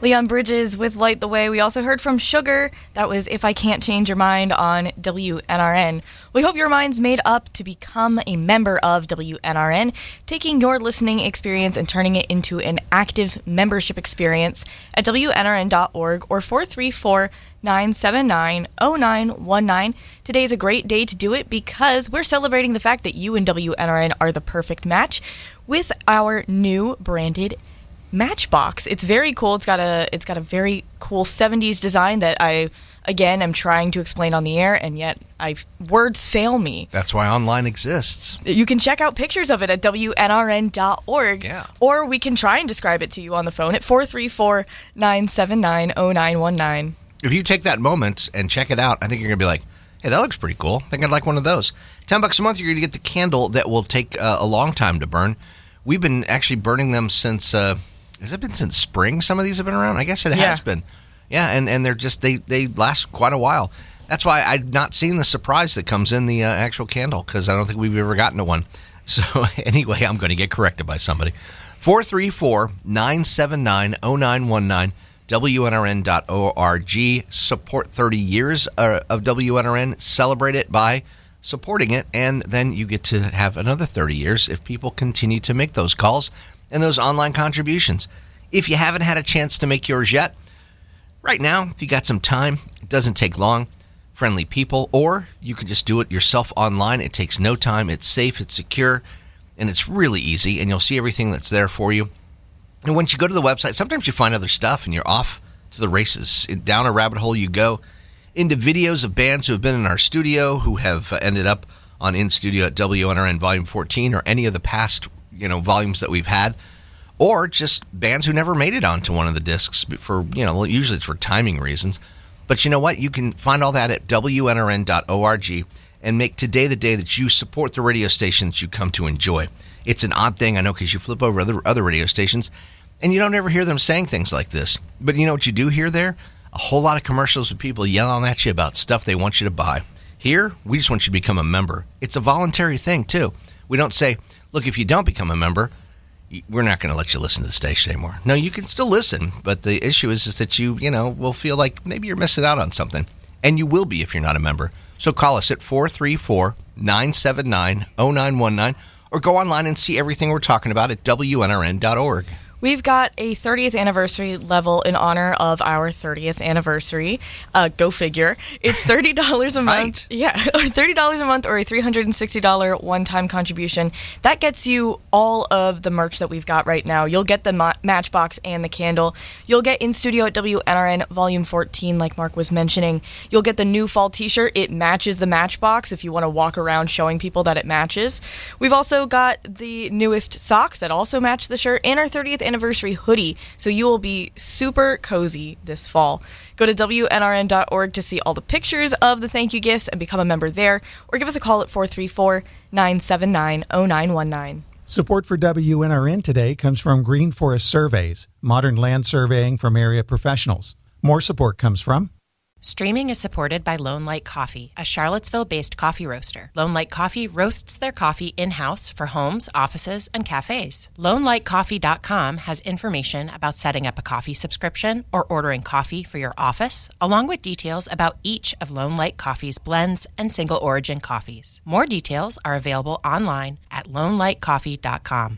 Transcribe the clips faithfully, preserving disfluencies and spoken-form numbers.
Leon Bridges with Light the Way. We also heard from Sugar. That was If I Can't Change Your Mind on W N R N. We hope your mind's made up to become a member of W N R N, taking your listening experience and turning it into an active membership experience at W N R N dot org or four three four, nine seven nine, zero nine one nine. Today is a great day to do it because we're celebrating the fact that you and W N R N are the perfect match with our new branded Matchbox. It's very cool. It's got a it's got a very cool seventies design that I again am trying to explain on the air, and yet I words fail me. That's why online exists. You can check out pictures of it at W N R N dot org. Yeah. Or we can try and describe it to you on the phone at four three four, nine seven nine, zero nine one nine. If you take that moment and check it out, I think you're going to be like, hey, that looks pretty cool. I think I'd like one of those. Ten bucks a month, you're going to get the candle that will take uh, a long time to burn. We've been actually burning them since... Uh, Has it been since spring some of these have been around? I guess it yeah. has been. Yeah, and, and they're just, they, they last quite a while. That's why I've not seen the surprise that comes in the uh, actual candle, because I don't think we've ever gotten to one. So anyway, I'm going to get corrected by somebody. four three four, nine seven nine, zero nine one nine, W N R N dot org. Support thirty years uh, of W N R N. Celebrate it by supporting it, and then you get to have another thirty years if people continue to make those calls and those online contributions. If you haven't had a chance to make yours yet, right now, if you got some time, it doesn't take long, friendly people, or you can just do it yourself online. It takes no time, it's safe, it's secure, and it's really easy, and you'll see everything that's there for you. And once you go to the website, sometimes you find other stuff, and you're off to the races. Down a rabbit hole you go, into videos of bands who have been in our studio, who have ended up on In Studio at W N R N Volume fourteen, or any of the past you know, volumes that we've had, or just bands who never made it onto one of the discs for, you know, usually it's for timing reasons. But you know what? You can find all that at W N R N dot org and make today the day that you support the radio stations you come to enjoy. It's an odd thing, I know, because you flip over other, other radio stations and you don't ever hear them saying things like this. But you know what you do hear there? A whole lot of commercials with people yelling at you about stuff they want you to buy. Here, we just want you to become a member. It's a voluntary thing, too. We don't say, look, if you don't become a member, we're not going to let you listen to the station anymore. No, you can still listen, but the issue is, is that you, you know, will feel like maybe you're missing out on something. And you will be if you're not a member. So call us at four three four, nine seven nine, zero nine one nine or go online and see everything we're talking about at W N R N dot org. We've got a thirtieth anniversary level in honor of our thirtieth anniversary. Uh, go figure. It's thirty dollars a month. Right. Yeah, thirty dollars a month or a three hundred sixty dollars one-time contribution. That gets you all of the merch that we've got right now. You'll get the ma- Matchbox and the candle. You'll get In Studio at W N R N Volume fourteen, like Mark was mentioning. You'll get the new fall t-shirt. It matches the Matchbox if you want to walk around showing people that it matches. We've also got the newest socks that also match the shirt, and our thirtieth anniversary hoodie, so you will be super cozy this fall. Go to W N R N dot org to see all the pictures of the thank you gifts and become a member there, or give us a call at four three four, nine seven nine, zero nine one nine. Support for W N R N today comes from Green Forest Surveys, modern land surveying from area professionals. More support comes from Streaming is supported by Lone Light Coffee, a Charlottesville-based coffee roaster. Lone Light Coffee roasts their coffee in-house for homes, offices, and cafes. Lone Light Coffee dot com has information about setting up a coffee subscription or ordering coffee for your office, along with details about each of Lone Light Coffee's blends and single-origin coffees. More details are available online at Lone Light Coffee dot com.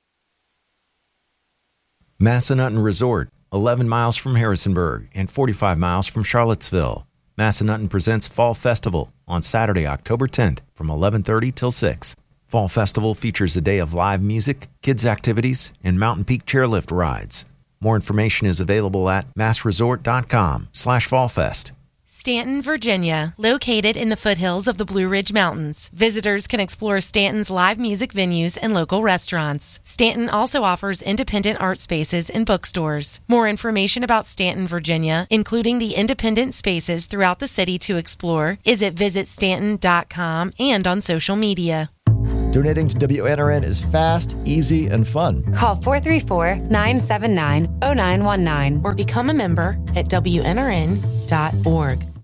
Massanutten Resort, eleven miles from Harrisonburg and forty-five miles from Charlottesville. Massanutten presents Fall Festival on Saturday, October tenth from eleven thirty till six. Fall Festival features a day of live music, kids activities, and Mountain Peak chairlift rides. More information is available at massresort.com slash fallfest. Stanton, Virginia, located in the foothills of the Blue Ridge Mountains. Visitors can explore Stanton's live music venues and local restaurants. Stanton also offers independent art spaces and bookstores. More information about Stanton, Virginia, including the independent spaces throughout the city to explore, is at visit stanton dot com and on social media. Donating to W N R N is fast, easy, and fun. Call four three four, nine seven nine, zero nine one nine or become a member at W N R N dot org.